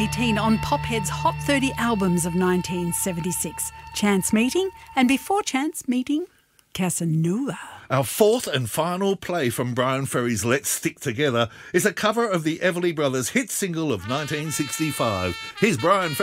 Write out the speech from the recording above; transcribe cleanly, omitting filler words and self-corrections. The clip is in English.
18 on Pophead's Hot 30 albums of 1976. Chance Meeting, and before Chance Meeting, Casanova. Our fourth and final play from Brian Ferry's Let's Stick Together is a cover of the Everly Brothers' hit single of 1965. Here's Brian Ferry.